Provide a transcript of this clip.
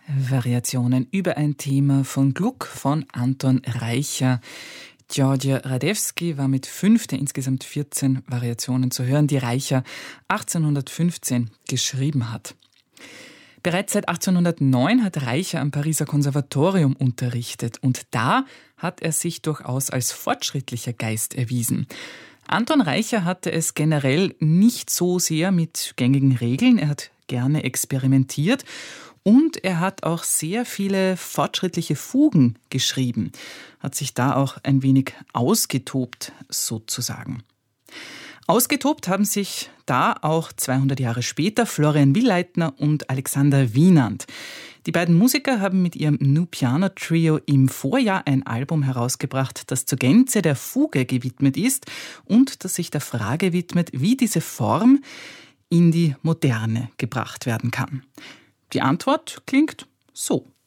Variationen über ein Thema von Gluck von Anton Reicha. Georgia Radewski war mit 5 der insgesamt 14 Variationen zu hören, die Reicha 1815 geschrieben hat. Bereits seit 1809 hat Reicha am Pariser Konservatorium unterrichtet und da hat er sich durchaus als fortschrittlicher Geist erwiesen. Anton Reicha hatte es generell nicht so sehr mit gängigen Regeln, er hat gerne experimentiert und er hat auch sehr viele fortschrittliche Fugen geschrieben, hat sich da auch ein wenig ausgetobt sozusagen. Ausgetobt haben sich da auch 200 Jahre später Florian Willeitner und Alexander Wienand. Die beiden Musiker haben mit ihrem New Piano Trio im Vorjahr ein Album herausgebracht, das zur Gänze der Fuge gewidmet ist und das sich der Frage widmet, wie diese Form in die Moderne gebracht werden kann. Die Antwort klingt so.